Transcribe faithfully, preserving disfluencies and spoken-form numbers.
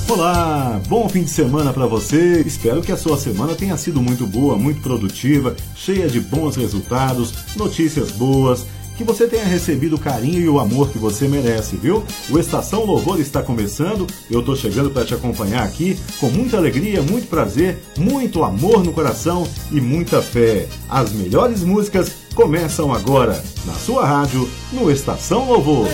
Olá, bom fim de semana para você. Espero que a sua semana tenha sido muito boa, muito produtiva, cheia de bons resultados, notícias boas, que você tenha recebido o carinho e o amor que você merece, viu? O Estação Louvor está começando, eu tô chegando para te acompanhar aqui com muita alegria, muito prazer, muito amor no coração e muita fé. As melhores músicas começam agora, na sua rádio, no Estação Louvor.